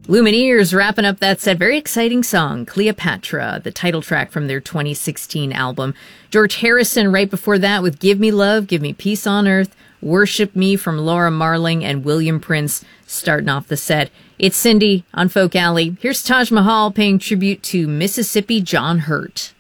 Lumineers wrapping up that set. Very exciting song, Cleopatra, the title track from their 2016 album. George Harrison right before that with Give Me Love, Give Me Peace on Earth, Worship Me from Laura Marling, and William Prince starting off the set. It's Cindy on Folk Alley. Here's Taj Mahal paying tribute to Mississippi John Hurt.